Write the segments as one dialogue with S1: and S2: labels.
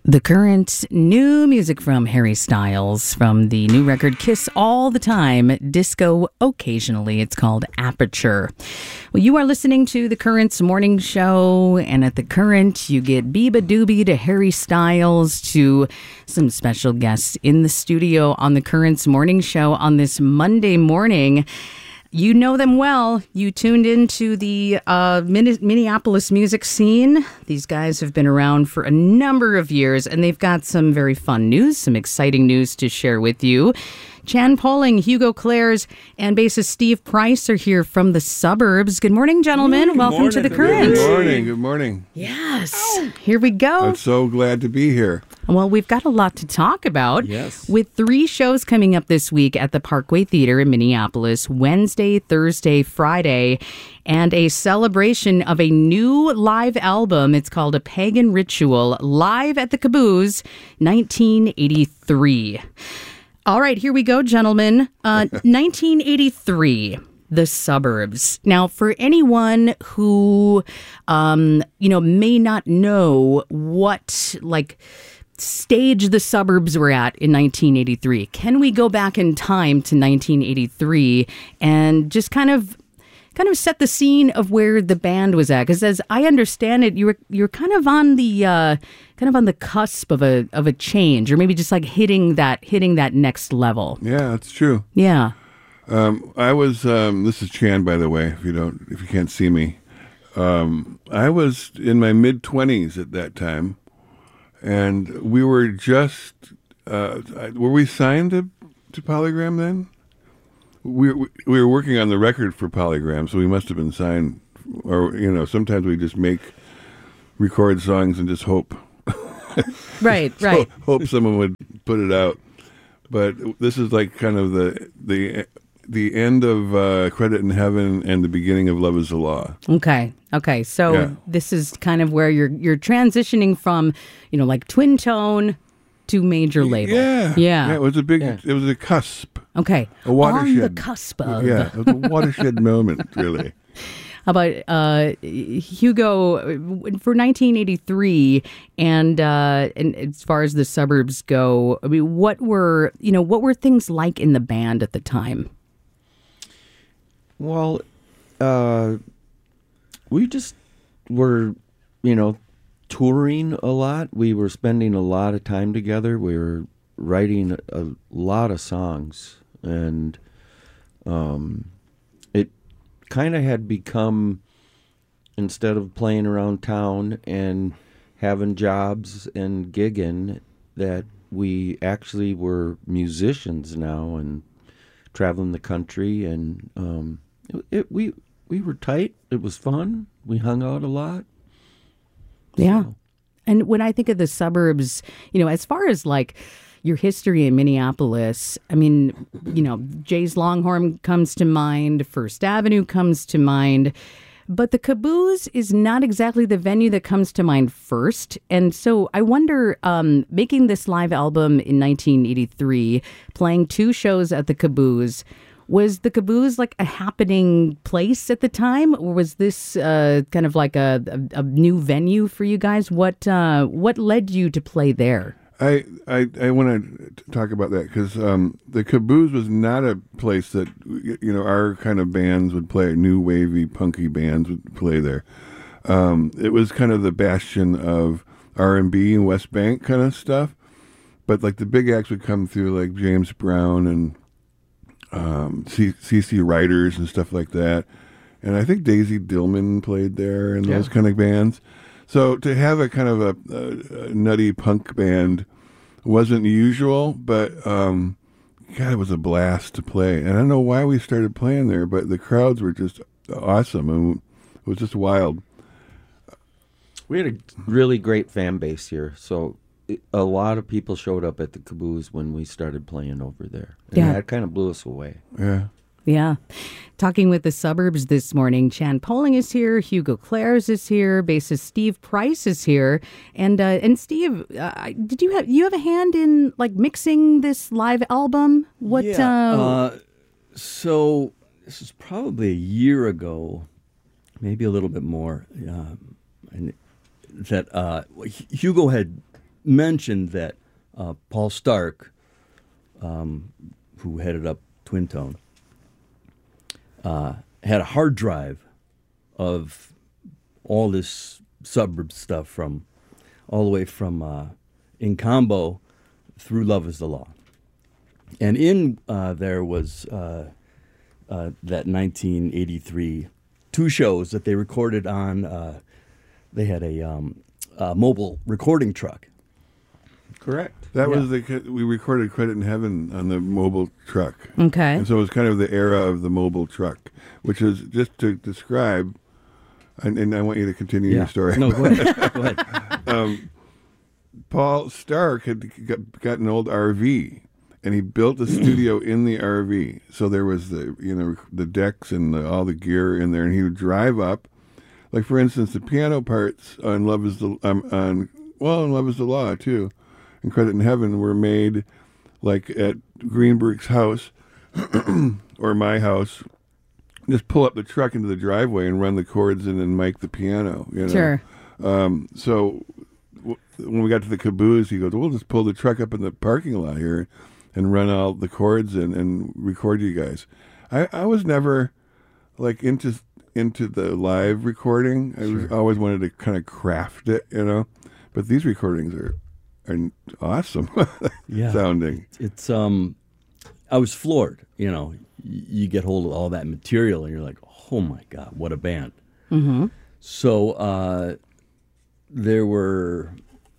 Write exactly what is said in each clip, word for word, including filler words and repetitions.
S1: The current new music from Harry Styles from the new record Kiss All the Time, Disco Occasionally. It's called Aperture. Well, you are listening to The Current's morning show, and at The Current, you get Biba Doobie to Harry Styles to some special guests in the studio on The Current's morning show on this Monday morning. You know them well. You tuned into the uh, Minneapolis music scene. These guys have been around for a number of years, and they've got some very fun news, some exciting news to share with you. Chan Poling, Hugo Clares, and bassist Steve Price are here from the suburbs. Good morning, gentlemen.
S2: Good
S1: Welcome
S2: morning.
S1: to The Current.
S2: Good morning. Good morning.
S1: Yes. Ow. Here we go.
S2: I'm so glad to be here.
S1: Well, we've got a lot to talk about.
S2: Yes.
S1: With three shows coming up this week at the Parkway Theater in Minneapolis, Wednesday, Thursday, Friday, and a celebration of a new live album. It's called A Pagan Ritual, live at the Caboose, nineteen eighty-three. All right, here we go, gentlemen. Uh, nineteen eighty-three. The suburbs. Now, for anyone who, um, you know, may not know what, like, stage the suburbs were at in nineteen eighty-three, can we go back in time to nineteen eighty-three and just kind of kind of set the scene of where the band was at? Because as I understand it, you were you're kind of on the uh, kind of on the cusp of a of a change, or maybe just like hitting that hitting that next level.
S2: Yeah, that's true.
S1: Yeah.
S2: Um, I was. Um, this is Chan, by the way. If you don't, if you can't see me, um, I was in my mid twenties at that time, and we were just. Uh, were we signed to, to Polygram then? We, we we were working on the record for Polygram, so we must have been signed. Or you know, sometimes we just make record songs and just hope.
S1: Right,
S2: so
S1: right.
S2: Hope someone would put it out. But this is like kind of the the the end of uh, Credit in Heaven and the beginning of Love Is the Law.
S1: Okay. Okay. So
S2: Yeah.
S1: this is kind of where you're you're transitioning from, you know, like twin tone to major label.
S2: Yeah.
S1: Yeah.
S2: Yeah, it was a big.
S3: Yeah.
S2: It was a cusp.
S1: Okay.
S2: A watershed.
S1: On the cusp of.
S2: Yeah, it was a watershed moment, really.
S1: How about uh, Hugo for nineteen eighty-three, and uh, and as far as the suburbs go, I mean, what were you know what were things like in the band at the time?
S3: Well, uh, we just were, you know, touring a lot. We were spending a lot of time together. We were writing a lot of songs, and um, it kind of had become, instead of playing around town and having jobs and gigging, that we actually were musicians now and traveling the country, and um, it, it, we we were tight. It was fun. We hung out a lot.
S1: Yeah.
S3: So.
S1: And when I think of the suburbs, you know, as far as like your history in Minneapolis, I mean, you know, Jay's Longhorn comes to mind, First Avenue comes to mind, but the Caboose is not exactly the venue that comes to mind first. And so I wonder, um, making this live album in nineteen eighty-three, playing two shows at the Caboose, was the Caboose like a happening place at the time, or was this uh, kind of like a, a, a new venue for you guys? What uh, what led you to play there?
S2: I I, I want to talk about that because um, the Caboose was not a place that you know our kind of bands would play. New wavy punky bands would play there. Um, it was kind of the bastion of R and B and West Bank kind of stuff. But like the big acts would come through, like James Brown and um, C C Riders and stuff like that. And I think Daisy Dillman played there and
S3: Yeah.
S2: those kind of bands. So to have a kind of a, a, a nutty punk band wasn't usual, but um, God, it was a blast to play. And I don't know why we started playing there, but the crowds were just awesome, and it was just wild.
S3: We had a really great fan base here, so it, a lot of people showed up at the Caboose when we started playing over there. And
S1: Yeah.
S3: that kind of blew us away.
S2: Yeah.
S1: Yeah. Talking with the suburbs this morning, Chan Poling is here, Hugo Clares is here, bassist Steve Price is here. And uh, and Steve, uh, did you have you have a hand in like mixing this live album? What
S4: Yeah.
S1: uh,
S4: Uh, so this is probably a year ago, maybe a little bit more. Um, and that uh, Hugo had mentioned that uh, Paul Stark, um, who headed up Twin Tone, uh, had a hard drive of all this suburb stuff from all the way from uh, In Combo through Love Is the Law. And in uh, there was uh, uh, that nineteen eighty-three two shows that they recorded on, uh, they had a, um, a mobile recording truck.
S3: Correct.
S2: That
S4: Yeah.
S2: was the we recorded Credit in Heaven on the mobile truck.
S1: Okay.
S2: And so it was kind of the era of the mobile truck, which is just to describe. And, and I want you to continue your story.
S4: No, go ahead. Go ahead.
S2: Paul Stark had got, got an old R V, and he built a studio in the R V. So there was the you know the decks and the, all the gear in there, and he would drive up. Like for instance, the piano parts on Love Is the um, on well, on Love Is the Law too, and Credit in Heaven were made like at Greenberg's house or my house. Just pull up the truck into the driveway and run the chords in and mic the piano. You know?
S1: Sure.
S2: Um, so w- when we got to the caboose, he goes, "We'll just pull the truck up in the parking lot here and run all the chords in and record you guys." I, I was never like into into the live recording. I was, always wanted to kind of craft it, you know. But these recordings are are awesome
S4: Yeah.
S2: sounding.
S4: It's um, I was floored. You know, y- you get hold of all that material, and you're like, "Oh my God, what a band!"
S1: Mm-hmm.
S4: So uh, there were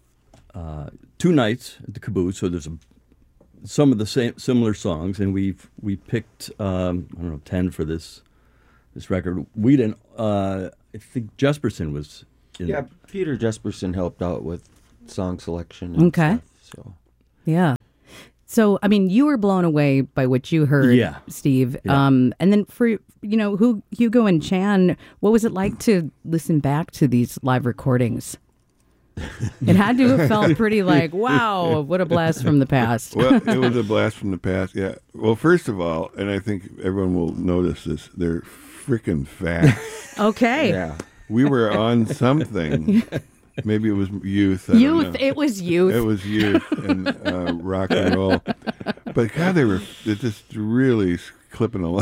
S4: uh, two nights at the caboose. So there's a, some of the same similar songs, and we we picked um, I don't know ten for this this record. We didn't. Uh, I think Jesperson was. In
S3: Yeah, Peter Jesperson helped out with song selection. And
S1: Okay.
S3: Stuff, so
S1: Yeah. So, I mean, you were blown away by what you heard,
S4: Yeah.
S1: Steve.
S4: Yeah.
S1: Um, and then for, you know, who, Hugo and Chan, what was it like to listen back to these live recordings? It had to have felt pretty like, wow, what a blast from the past.
S2: Well, it was a blast from the past, yeah. Well, first of all, and I think everyone will notice this, they're freaking fast.
S1: Okay.
S3: yeah.
S2: We were on something. Maybe it was youth. I don't
S1: Youth.
S2: know.
S1: It was youth.
S2: It was youth and uh, rock and roll. But God, they were they're just really clipping along.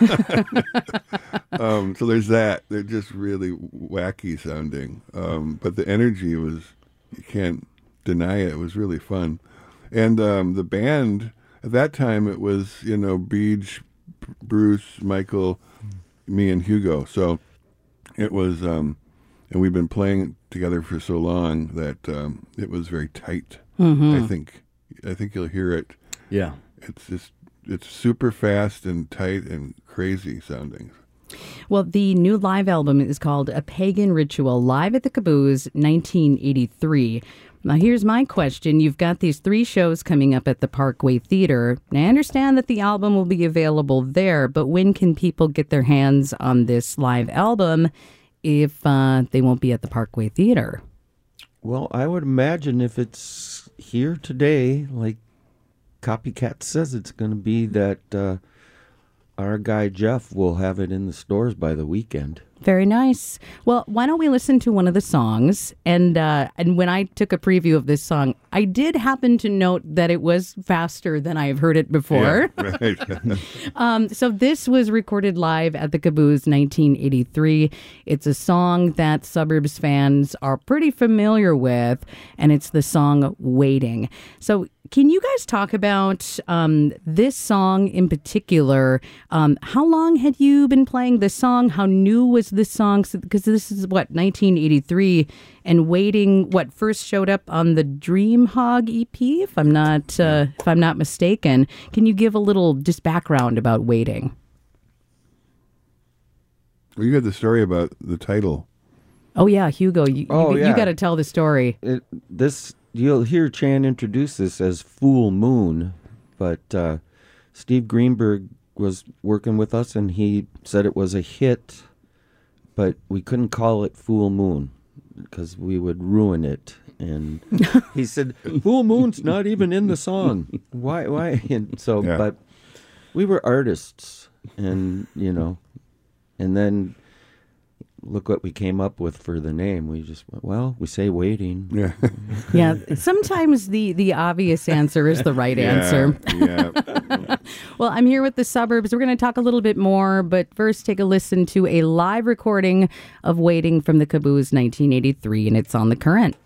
S2: um, so there's that. They're just really wacky sounding. Um, but the energy was, you can't deny it. It was really fun. And um, the band, at that time, it was, you know, Beach, Bruce, Michael, me, and Hugo. So it was, um, and we've been playing together for so long that um, it was very tight.
S1: Mm-hmm.
S2: I think, I think you'll hear it.
S4: Yeah.
S2: It's just, it's super fast and tight and crazy sounding.
S1: Well, the new live album is called A Pagan Ritual, live at the Caboose, nineteen eighty-three. Now, here's my question. You've got these three shows coming up at the Parkway Theater. Now, I understand that the album will be available there, but when can people get their hands on this live album if uh, they won't be at the Parkway Theater?
S3: Well, I would imagine if it's here today, like Copycat says it's going to be, that uh, our guy Jeff will have it in the stores by the weekend.
S1: Very nice. Well, why don't we listen to one of the songs? And uh, and when I took a preview of this song, I did happen to note that it was faster than I've heard it before.
S2: Yeah, right.
S1: Um, so this was recorded live at the Caboose, nineteen eighty-three. It's a song that Suburbs fans are pretty familiar with, and it's the song Waiting. So can you guys talk about um, this song in particular? Um, how long had you been playing this song? How new was this song? Because this is, what, nineteen eighty-three, and Waiting, what, first showed up on the Dream Hog E P, if I'm not uh, if I'm not mistaken. Can you give a little just background about Waiting?
S2: Well, you had the story about the title.
S1: Oh yeah, Hugo, you
S3: Oh,
S1: you,
S3: yeah.
S1: you got to tell the story.
S3: It, this you'll hear Chan introduce this as Full Moon, but uh, Steve Greenberg was working with us, and he said it was a hit, but we couldn't call it Full Moon because we would ruin it. And he said, "Full Moon's not even in the song. Why? Why?" And so,
S2: Yeah.
S3: but we were artists, and you know, and then look what we came up with for the name. We just went, well, we say waiting.
S2: Yeah.
S1: Yeah, sometimes the, the obvious answer is the right answer.
S2: Yeah.
S1: Well, I'm here with the Suburbs. We're going to talk a little bit more, but first take a listen to a live recording of Waiting from the Caboose nineteen eighty-three, and it's on The Current.